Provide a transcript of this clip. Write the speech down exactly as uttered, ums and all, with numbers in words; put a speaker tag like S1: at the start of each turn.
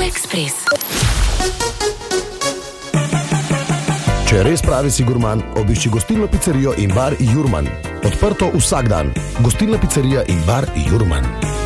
S1: Ekspres.
S2: Če res pravi si gurman, obišči gostilno pizzerijo in bar Jurman. Odprto vsak dan. Gostilna pizzerija in bar Jurman.